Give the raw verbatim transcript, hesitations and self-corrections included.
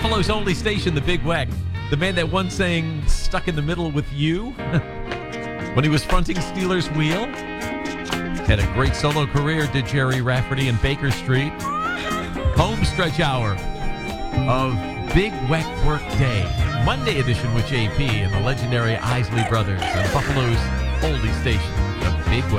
Buffalo's only station, the Big Weck. The man that once sang Stuck in the Middle with You when he was fronting Steelers Wheel. Had a great solo career, did Jerry Rafferty in Baker Street. Home stretch hour of Big Weck Work Day. Monday edition with J P and the legendary Isley Brothers on Buffalo's oldie station, the Big Weck.